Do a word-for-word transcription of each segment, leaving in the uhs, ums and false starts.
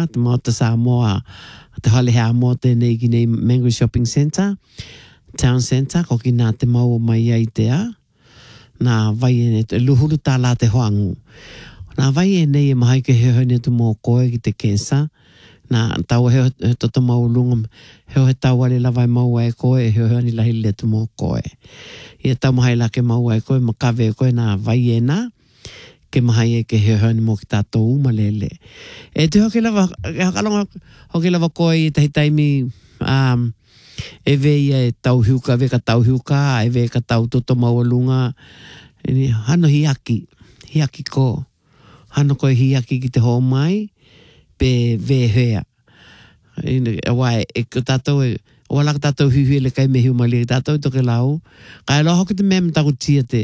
te mota Samoa, te hale hea mo te nei ki nei Mango Shopping Centre, Town Centre, ko ki nā te mau mai ai te a, nā vai e ne, e luhuru tā la te hoangu. Nā vai e nei e mahai ke heo ne tu mō koe ki te kensa, nā tau heo he toto mau lunga, heo he tau ale la vai mau ai koe, e heo heo ni lahi le tu mō koe. Ia tau mahai la ke mau ai koe, makawe koe nā vai e nā, ke mahai e ke heo heo ni mō ki tātou umalele. E te hoki lava, e hakalonga hoki lava koe i tahi taimi, um, e vei e tau hiuka, ve ka tau hiuka, e vei ka tau toto mau lunga, e hano hiaki, hiaki ko. Hano koe hiaki ki te ho mai, pe ve hea. E wai, e ko tātou, e wala ka tātou hiuhi le kai me hiu mali, e tātou i toke lau. Ka e loho ki te mea mtaku tia te,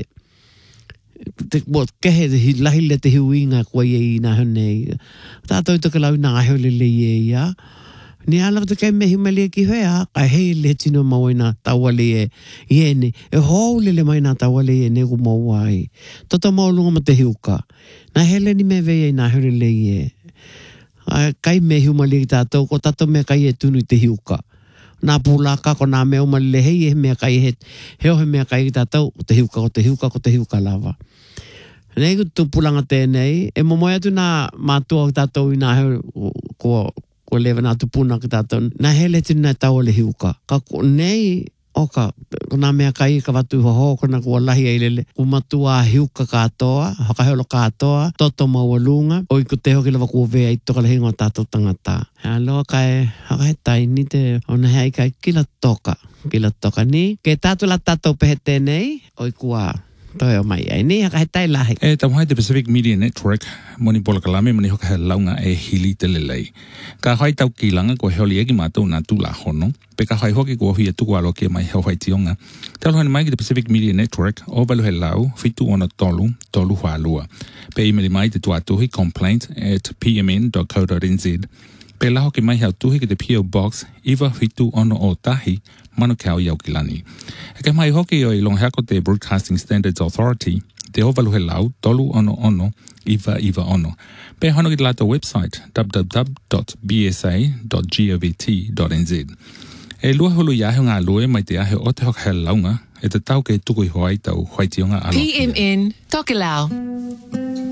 te kehe te lahi le te hiu inga kua i e ina hone. Tātou i toke lau i nā heo le le i e ia. Ni ala te kai me hiu mali ki hea, ka hei le tino mau i nā tawale e iene. E hou le le mai nā tawale e ne ku mau ai. Toto mau lunga ma te hiuka. Nā hele ni me vei e nā heo le le i e. Kai me hiu mali ki tātou, ko tātou mea kai e tunu i te hiuka. Nā pūlaka, ko nā mea umali le hei e mea kai he, heo he mea kai ki tātou, ko te hiuka, ko te hiuka, ko te hiuka lava. Nei ku tu pulanga tēnei, e momoia tu nā mātua ki tātou i nā heo, ko, ko lewa nā tu puna ki tātou, nā hele tu nā tau le hiuka. Ka nei, oka, ko nā mea kai ka watu hoho, ko nā kua lahi eilele, ku matua hiuka katoa, hakaheolo katoa, toto maua lunga, oi ko te hoki lawa kua vea i toka lehi ngā tātou tangata. Hea loa kai, hakahe tai ni te, ona hea i kai kila toka, kila toka ni. Ke tātou la tātou pehe tēnei, oi kua toi o mai ai ni, hakahe tai lahi. E tamuhai te Pacific Media Network, moni pola kalame, mani hoka he launga e hili te lelei. Ka hai tau ki langa ko heoli eki mātou nā tūla hono, pe ka hai hoki ko hui e tuku alo kia mai heo hai tionga. Te aloha ni mai ki te Pacific Media Network, o walu he lau, fitu ona tolu, tolu hua lua. Pe imeli mai te tuatuhi complaint at p m n dot co dot n z. Pe la hoki mai heo tuhi ki te P O Box, iwa fitu ono o tahi, manu kau iau ki lani. E ka mai hoki o i long hako te Broadcasting Standards Authority, te o walu he lau, tolu ono ono, iwa iwa ono. Pe hono ki te lato website, w w w dot b s a dot govt dot n z. E lua hulu iahe ngā lue mai te ahe o te hoka he launga, e te tau ke tuku i hoai tau hoai tionga alo. P M N, Tokelau.